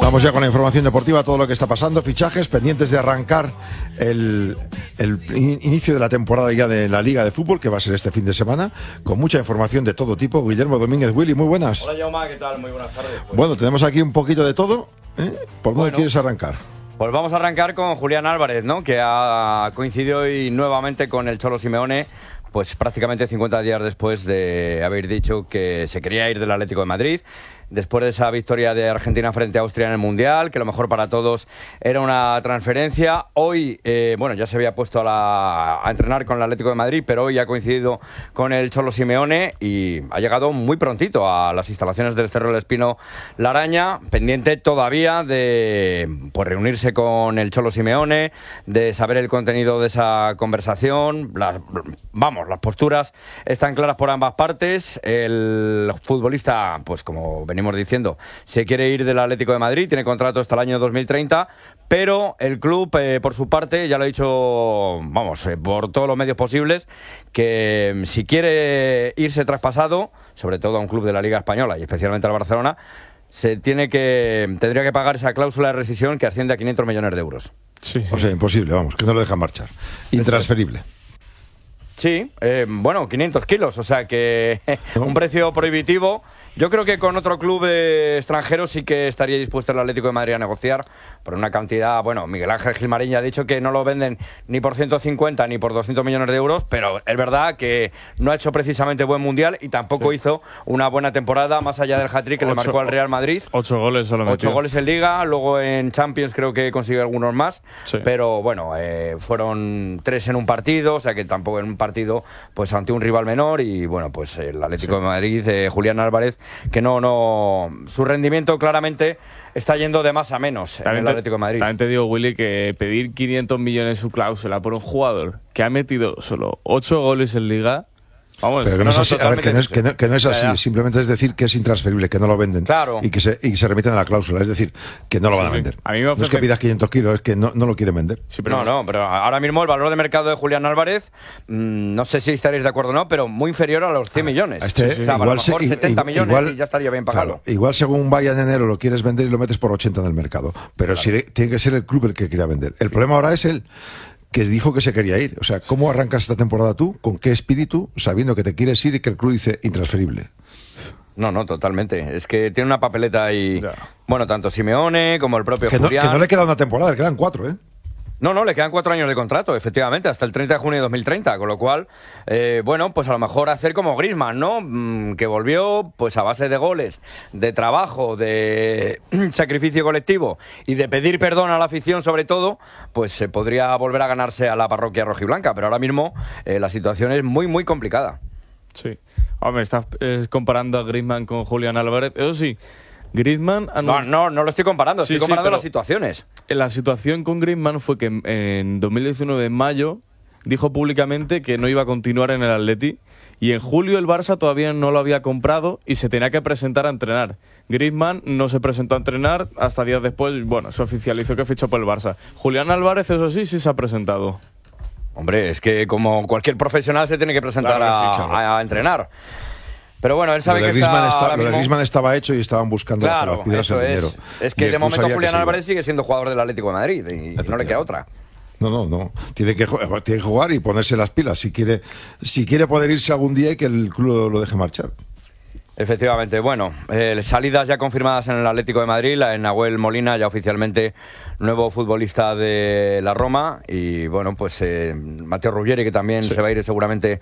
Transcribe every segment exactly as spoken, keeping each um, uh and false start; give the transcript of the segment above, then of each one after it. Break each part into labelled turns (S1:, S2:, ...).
S1: Vamos ya con la información deportiva, todo lo que está pasando, fichajes, pendientes de arrancar el, el inicio de la temporada ya de la Liga de Fútbol, que va a ser este fin de semana, con mucha información de todo tipo. Guillermo Domínguez, Willy, muy buenas.
S2: Hola, Jaume, ¿qué tal? Muy buenas tardes. Pues...
S1: Bueno, tenemos aquí un poquito de todo, ¿eh? ¿Por dónde
S2: bueno,
S1: quieres arrancar?
S2: Pues vamos a arrancar con Julián Álvarez, ¿no? Que ha coincidido hoy nuevamente con el Cholo Simeone, pues prácticamente cincuenta días después de haber dicho que se quería ir del Atlético de Madrid, después de esa victoria de Argentina frente a Austria en el Mundial, que lo mejor para todos era una transferencia. Hoy, eh, bueno, ya se había puesto a, la, a entrenar con el Atlético de Madrid, pero hoy ha coincidido con el Cholo Simeone y ha llegado muy prontito a las instalaciones del Cerro del Espino La Araña, pendiente todavía de pues, reunirse con el Cholo Simeone, de saber el contenido de esa conversación. Las, vamos, las posturas están claras por ambas partes. El futbolista, pues como venimos diciendo, se quiere ir del Atlético de Madrid, tiene contrato hasta el año dos mil treinta, pero el club, eh, por su parte, ya lo ha dicho, vamos, eh, por todos los medios posibles, que eh, si quiere irse traspasado, sobre todo a un club de la Liga Española y especialmente al Barcelona, se tiene que tendría que pagar esa cláusula de rescisión que asciende a quinientos millones de euros.
S1: Sí, sí. O sea, imposible, vamos, que no lo dejan marchar. Intransferible.
S2: Sí, eh, bueno, quinientos kilos, o sea que un precio prohibitivo. Yo creo que con otro club eh, extranjero sí que estaría dispuesto el Atlético de Madrid a negociar por una cantidad, bueno, Miguel Ángel Gilmarín ya ha dicho que no lo venden ni por ciento cincuenta ni por doscientos millones de euros, pero es verdad que no ha hecho precisamente buen Mundial y tampoco sí. hizo una buena temporada, más allá del hat-trick que ocho, le marcó al Real Madrid.
S3: Ocho goles solo metió.
S2: Ocho goles en Liga, luego en Champions creo que consiguió algunos más, sí. pero bueno, eh, fueron tres en un partido, o sea que tampoco en un partido pues ante un rival menor y bueno, pues el Atlético sí. de Madrid, eh, Julián Álvarez, que no, no, su rendimiento claramente está yendo de más a menos también en el Atlético de Madrid.
S3: También te digo, Willy, que pedir quinientos millones su cláusula por un jugador que ha metido solo ocho goles en Liga... Vamos,
S1: pero que no, no, es así, no, a ver, que no es, que no, que no es así, ya, ya. Simplemente es decir que es intransferible, que no lo venden
S2: claro.
S1: y que se, y se remiten a la cláusula, es decir, que no lo van a vender.
S3: A mí me ofrece...
S1: No es que pidas quinientos kilos, es que no, no lo quieren vender.
S2: Sí, pero no, no, pero ahora mismo el valor de mercado de Julián Álvarez, mmm, no sé si estaréis de acuerdo o no, pero muy inferior a los cien millones.
S1: Este,
S2: sí, sí. O sea,
S1: igual
S2: a lo mejor
S1: se,
S2: setenta
S1: igual,
S2: millones y ya estaría bien pagado.
S1: Claro, igual según vaya en enero lo quieres vender y lo metes por ochenta en el mercado, pero claro. si de, tiene que ser el club el que quiera vender. El problema ahora es él, que dijo que se quería ir. O sea, ¿cómo arrancas esta temporada tú? ¿Con qué espíritu? Sabiendo que te quieres ir y que el club dice intransferible.
S2: No, no, totalmente. Es que tiene una papeleta ahí. Ya. Bueno, tanto Simeone como el propio
S1: que no,
S2: Julián.
S1: Que no le queda una temporada, le quedan cuatro, ¿eh?
S2: No, no, le quedan cuatro años de contrato, efectivamente, hasta el treinta de junio de dos mil treinta, con lo cual, eh, bueno, pues a lo mejor hacer como Griezmann, ¿no? Mm, que volvió, pues a base de goles, de trabajo, de sacrificio colectivo y de pedir perdón a la afición sobre todo, pues se podría volver a ganarse a la parroquia rojiblanca, pero ahora mismo eh, la situación es muy, muy complicada.
S3: Sí. Hombre, estás eh, comparando a Griezmann con Julián Álvarez, eso sí. Griezmann...
S2: No, no, no lo estoy comparando, estoy sí, comparando sí, las situaciones.
S3: La situación con Griezmann fue que en, en dos mil diecinueve, en mayo, dijo públicamente que no iba a continuar en el Atleti y en julio el Barça todavía no lo había comprado y se tenía que presentar a entrenar. Griezmann no se presentó a entrenar hasta días después, bueno, se oficializó que fichó por el Barça. Julián Álvarez, eso sí, sí se ha presentado.
S2: Hombre, es que como cualquier profesional se tiene que presentar claro que sí, a, a entrenar. Pero bueno, él sabe
S1: lo de
S2: que
S1: Griezmann
S2: está...
S1: está lo de Griezmann estaba hecho y estaban buscando
S2: claro,
S1: las piedras el dinero.
S2: Es, es que de momento Julián Álvarez sigue siendo jugador del Atlético de Madrid y no le queda otra.
S1: No, no, no. Tiene que, tiene que jugar y ponerse las pilas si quiere, si quiere poder irse algún día y que el club lo deje marchar.
S2: Efectivamente, bueno, eh, salidas ya confirmadas en el Atlético de Madrid, la de Nahuel Molina, ya oficialmente nuevo futbolista de la Roma, y bueno, pues eh, Matteo Ruggeri, que también sí. se va a ir seguramente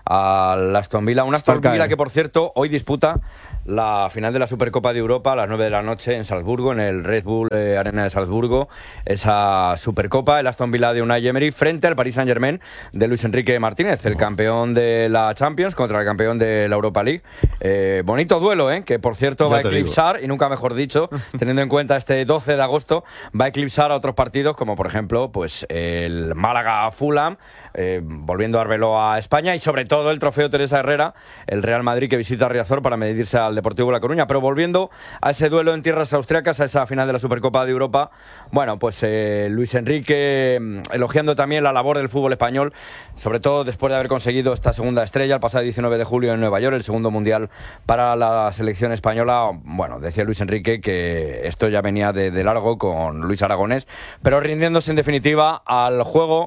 S2: al Aston Villa, un Aston Villa que por cierto hoy disputa la final de la Supercopa de Europa a las nueve de la noche en Salzburgo, en el Red Bull eh, Arena de Salzburgo, esa Supercopa, el Aston Villa de Unai Emery frente al Paris Saint-Germain de Luis Enrique Martínez, el campeón de la Champions contra el campeón de la Europa League. Eh, bonito duelo, ¿eh? Que por cierto ya va a eclipsar, digo. Y nunca mejor dicho, teniendo en cuenta este doce de agosto, va a eclipsar a otros partidos como por ejemplo pues el Málaga-Fulham eh, volviendo Arbeloa a España, y sobre todo el trofeo Teresa Herrera, el Real Madrid que visita Riazor para medirse al Deportivo La Coruña. Pero volviendo a ese duelo en tierras austriacas, a esa final de la Supercopa de Europa, bueno, pues eh, Luis Enrique eh, elogiando también la labor del fútbol español, sobre todo después de haber conseguido esta segunda estrella el pasado diecinueve de julio en Nueva York, el segundo mundial para la selección española. Bueno, decía Luis Enrique que esto ya venía de, de largo con Luis Aragonés, pero rindiéndose en definitiva al juego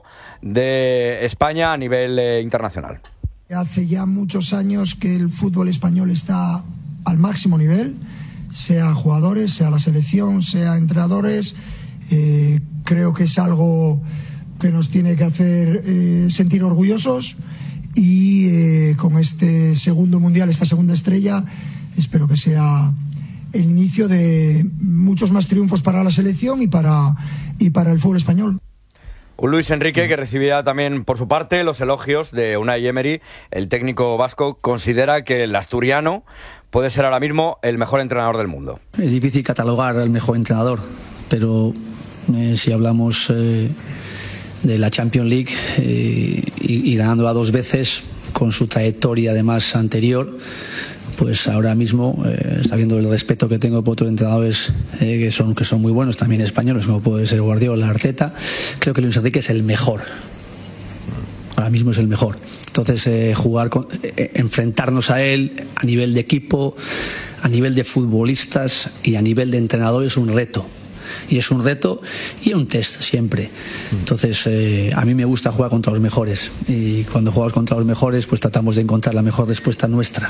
S2: de España a nivel eh, internacional.
S4: Hace ya muchos años que el fútbol español está al máximo nivel, sea jugadores, sea la selección, sea entrenadores. Eh, creo que es algo que nos tiene que hacer eh, sentir orgullosos, y eh, con este segundo mundial, esta segunda estrella, espero que sea el inicio de muchos más triunfos para la selección y para, y para el fútbol español.
S2: Un Luis Enrique que recibía también por su parte los elogios de Unai Emery. El técnico vasco considera que el asturiano puede ser ahora mismo el mejor entrenador del mundo.
S5: Es difícil catalogar al mejor entrenador, pero eh, si hablamos eh, de la Champions League eh, y, y ganándola dos veces, con su trayectoria además anterior, pues ahora mismo, eh, sabiendo el respeto que tengo por otros entrenadores eh, que son que son muy buenos, también españoles, como puede ser Guardiola, Arteta, creo que Luis Enrique es el mejor. Ahora mismo es el mejor. Entonces, eh, jugar, con, eh, enfrentarnos a él a nivel de equipo, a nivel de futbolistas y a nivel de entrenador es un reto. Y es un reto y un test siempre. Entonces, eh, a mí me gusta jugar contra los mejores. Y cuando jugamos contra los mejores, pues tratamos de encontrar la mejor respuesta nuestra.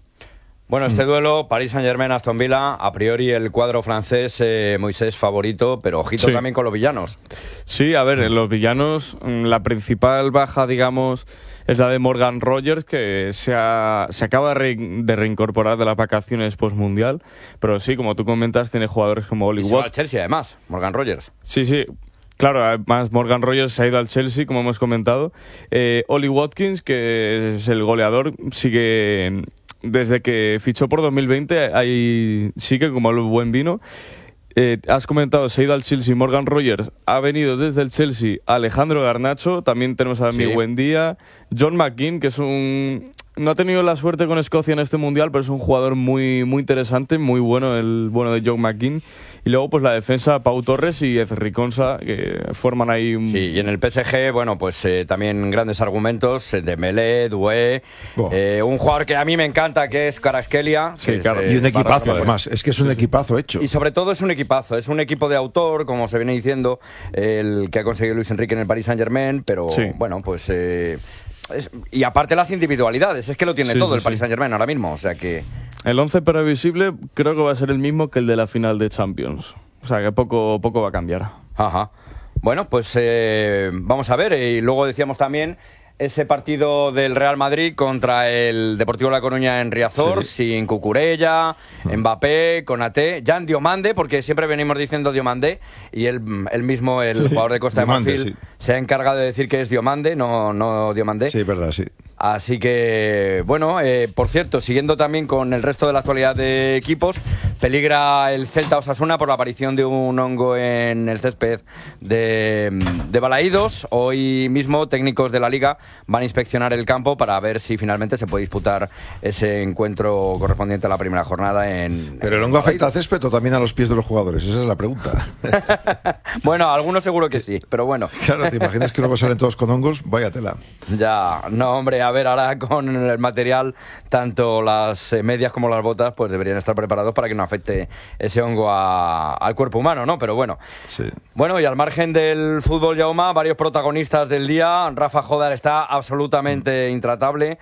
S2: Bueno, este duelo, Paris Saint-Germain-Aston Villa, a priori el cuadro francés, eh, Moisés favorito, pero ojito sí. también con los villanos.
S3: Sí, a ver, en los villanos, la principal baja, digamos, es la de Morgan Rogers, que se, ha, se acaba de, re, de reincorporar de las vacaciones post-mundial, pero sí, como tú comentas, tiene jugadores como Oli Watkins.
S2: Se va al Chelsea, además, Morgan Rogers.
S3: Sí, sí. Claro, además Morgan Rogers se ha ido al Chelsea, como hemos comentado. Eh, Oli Watkins, que es el goleador, sigue... Desde que fichó por dos mil veinte, ahí sigue como el buen vino. Eh, has comentado, se ha ido al Chelsea Morgan Rogers, ha venido desde el Chelsea Alejandro Garnacho, también tenemos a mi sí. Buendía, John McGinn, que es un... No ha tenido la suerte con Escocia en este mundial, pero es un jugador muy muy interesante, muy bueno, el bueno de John McGinn. Y luego pues la defensa, Pau Torres y Ezri Konsa, que forman ahí un...
S2: Sí, y en el P S G, bueno, pues eh, también grandes argumentos, eh, Dembélé, Doué, oh. eh, un jugador que a mí me encanta, que es Kvaratskhelia.
S1: Sí,
S2: que
S1: claro.
S2: es, eh,
S1: y un equipazo, además, es que es un equipazo hecho.
S2: Y sobre todo es un equipazo, es un equipo de autor, como se viene diciendo, el que ha conseguido Luis Enrique en el Paris Saint-Germain, pero sí. bueno, pues... Eh, Es, y aparte las individualidades, es que lo tiene sí, todo sí, el Paris Saint-Germain ahora mismo, o sea que...
S3: El once previsible creo que va a ser el mismo que el de la final de Champions, o sea que poco, poco va a cambiar.
S2: Ajá. Bueno, pues eh, vamos a ver, y luego decíamos también ese partido del Real Madrid contra el Deportivo La Coruña en Riazor, sí. sin Cucurella, Mbappé, Konaté, Jan Diomande, porque siempre venimos diciendo Diomande, y él, él mismo, el sí. jugador de Costa Diomande, de Marfil, sí. se ha encargado de decir que es Diomande, no, no Diomande.
S1: Sí, verdad, sí.
S2: Así que, bueno, eh, por cierto, siguiendo también con el resto de la actualidad de equipos, peligra el Celta Osasuna por la aparición de un hongo en el césped de, de Balaídos. Hoy mismo técnicos de la Liga van a inspeccionar el campo para ver si finalmente se puede disputar ese encuentro correspondiente a la primera jornada en...
S1: ¿Pero el hongo afecta al césped o también a los pies de los jugadores? Esa es la pregunta.
S2: Bueno, algunos seguro que sí, pero bueno.
S1: Claro, ¿te imaginas que luego salen todos con hongos? Vaya tela.
S2: Ya, no, hombre, a ver, ahora con el material, tanto las medias como las botas, pues deberían estar preparados para que no afecte ese hongo a, al cuerpo humano, ¿no? Pero bueno.
S1: Sí. Bueno,
S2: y al margen del fútbol, Jaume, varios protagonistas del día. Rafa Jodar está absolutamente intratable.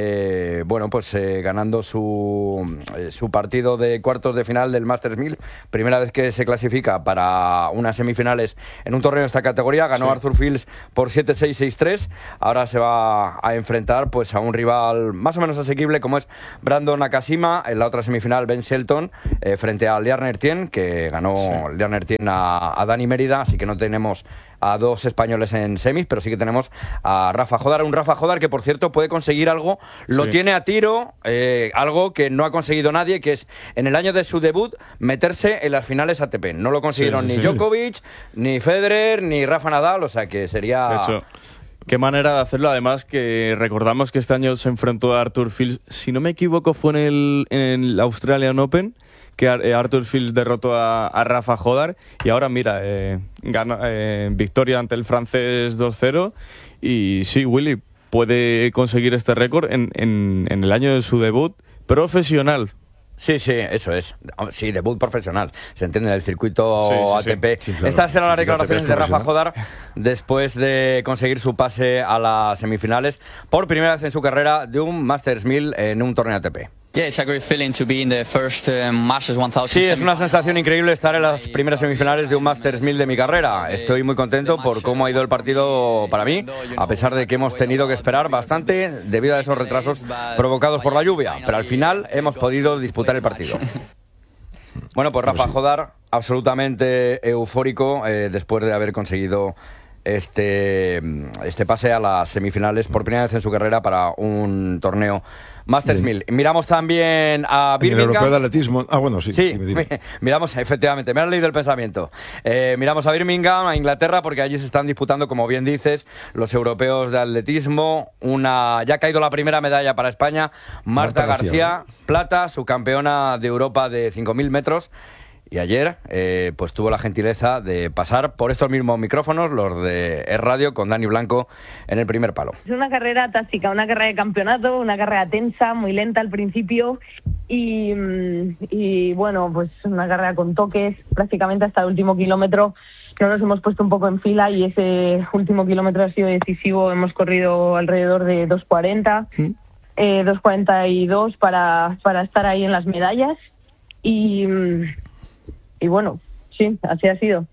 S2: Eh, bueno, pues eh, ganando su, eh, su partido de cuartos de final del Masters mil. Primera vez que se clasifica para unas semifinales en un torneo de esta categoría. Ganó sí. Arthur Fields por siete seis, seis tres. Ahora se va a enfrentar pues a un rival más o menos asequible como es Brandon Nakashima. En la otra semifinal Ben Shelton eh, frente a Liarner Tien, que ganó sí. Liarner Tien a, a Dani Mérida, así que no tenemos a dos españoles en semis, pero sí que tenemos a Rafa Jodar, un Rafa Jodar que por cierto puede conseguir algo, lo sí. tiene a tiro, eh, algo que no ha conseguido nadie, que es en el año de su debut meterse en las finales A T P. No lo consiguieron sí, sí, ni sí. Djokovic, ni Federer, ni Rafa Nadal, o sea que sería...
S3: De hecho, Qué manera de hacerlo, además que recordamos que este año se enfrentó a Arthur Fils, si no me equivoco fue en el, en el Australian Open, que Arthur Fils derrotó a, a Rafa Jodar, y ahora mira, eh, gana, eh, victoria ante el francés dos cero, y sí, Willy puede conseguir este récord en, en, en el año de su debut profesional.
S2: Sí, sí, eso es. Sí, debut profesional. Se entiende del circuito sí, sí, A T P. Sí, claro. Estas serán las declaraciones de Rafa Jodar después de conseguir su pase a las semifinales por primera vez en su carrera de un Masters mil en un torneo A T P.
S6: Yeah, it's a great feeling to be in the first uh, Masters one thousand.
S2: Sí, es una sensación increíble estar en las primeras semifinales de un Masters mil de mi carrera. Estoy muy contento por cómo ha ido el partido para mí, a pesar de que hemos tenido que esperar bastante debido a esos retrasos provocados por la lluvia, pero al final hemos podido disputar el partido. Bueno, pues Rafa Jodar, absolutamente eufórico eh, después de haber conseguido este, este pase a las semifinales por primera vez en su carrera para un torneo Masters mil. Miramos también a Birmingham.
S1: El europeo de atletismo. Ah, bueno, sí.
S2: Sí,
S1: dime, dime.
S2: Miramos, efectivamente, me has leído el pensamiento. Eh, miramos a Birmingham, a Inglaterra, porque allí se están disputando, como bien dices, los europeos de atletismo. Una, ya ha caído la primera medalla para España. Marta, Marta García, García plata, subcampeona de Europa de cinco mil metros. Y ayer, eh, pues tuvo la gentileza de pasar por estos mismos micrófonos, los de Es Radio, con Dani Blanco en el primer palo.
S7: Es una carrera táctica, una carrera de campeonato, una carrera tensa, muy lenta al principio y, y bueno, pues una carrera con toques, prácticamente hasta el último kilómetro que nos hemos puesto un poco en fila y ese último kilómetro ha sido decisivo. Hemos corrido alrededor de dos cuarenta, ¿Mm? eh, dos cuarenta y dos para, para estar ahí en las medallas y... Y bueno, sí, así ha sido.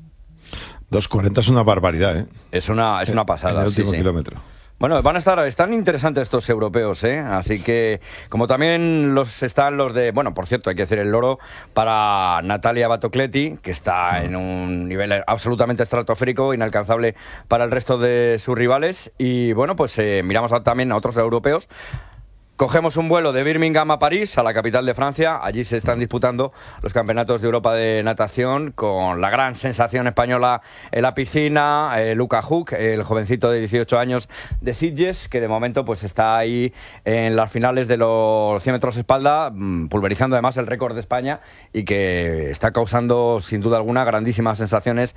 S1: dos cuarenta es una barbaridad, ¿eh?
S2: Es una, es una pasada.
S1: En el último
S2: sí, sí.
S1: kilómetro.
S2: Bueno, van a estar, están interesantes estos europeos, ¿eh? Así que, como también los están los de, bueno, por cierto, hay que hacer el loro para Natalia Batocletti, que está en un nivel absolutamente estratosférico, inalcanzable para el resto de sus rivales. Y bueno, pues eh, miramos a, también a otros europeos. Cogemos un vuelo de Birmingham a París, a la capital de Francia. Allí se están disputando los campeonatos de Europa de natación con la gran sensación española en la piscina, eh, Luca Huck, el jovencito de dieciocho años de Sitges, que de momento pues está ahí en las finales de los cien metros espalda, pulverizando además el récord de España y que está causando sin duda alguna grandísimas sensaciones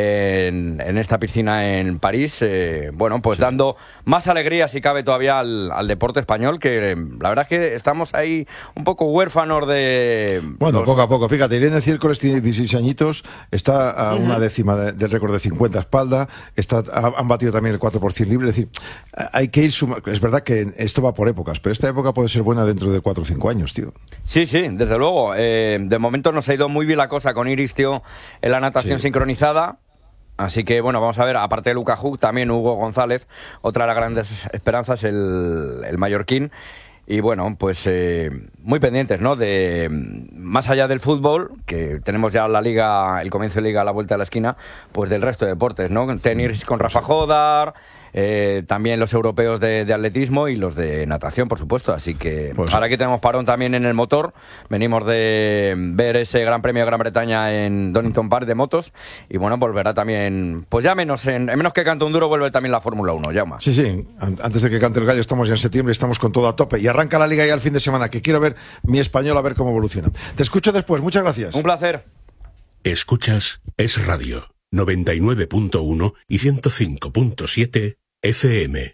S2: en, en esta piscina en París. Eh, bueno, pues sí, dando más alegría si cabe todavía al, al deporte español, que la verdad es que estamos ahí un poco huérfanos de...
S1: Bueno,
S2: los...
S1: poco a poco. Fíjate, Irene Ciércoles tiene dieciséis añitos, está a uh-huh. una décima de, del récord de cincuenta espalda, está, ha, han batido también el cuatro por ciento libre. Es decir, hay que ir sumando. Es verdad que esto va por épocas, pero esta época puede ser buena dentro de cuatro o cinco años, tío.
S2: Sí, sí, desde luego. Eh, de momento nos ha ido muy bien la cosa con Iris, tío, en la natación sí. sincronizada. Así que, bueno, vamos a ver, aparte de Luca Huck, también Hugo González, otra de las grandes esperanzas, el, el mallorquín. Y bueno, pues eh, muy pendientes, ¿no? De más allá del fútbol, que tenemos ya la liga, el comienzo de liga a la vuelta de la esquina, pues del resto de deportes, ¿no? Tenis con Rafa Jodar, eh, también los europeos de, de atletismo y los de natación, por supuesto. Así que pues ahora que tenemos parón también en el motor, venimos de ver ese Gran Premio de Gran Bretaña en Donington Park de motos y bueno, volverá también, pues ya menos, en, en menos que cante un duro, vuelve también la Fórmula uno, Jaume.
S1: Sí, sí, antes de que cante el gallo estamos ya en septiembre, estamos con todo a tope y arranca la liga ya el fin de semana, que quiero ver mi español a ver cómo evoluciona. Te escucho después, muchas gracias.
S2: Un placer.
S8: Escuchas Es Radio, noventa y nueve punto uno y ciento cinco punto siete F M.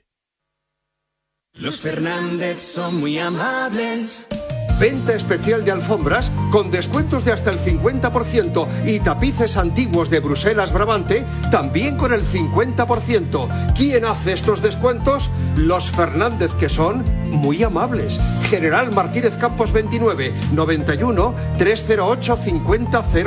S9: Los Fernández son muy amables.
S10: Venta especial de alfombras con descuentos de hasta el cincuenta por ciento y tapices antiguos de Bruselas Brabante también con el cincuenta por ciento. ¿Quién hace estos descuentos? Los Fernández, que son muy amables. General Martínez Campos veintinueve, noventa y uno, trescientos ocho, cincuenta, cero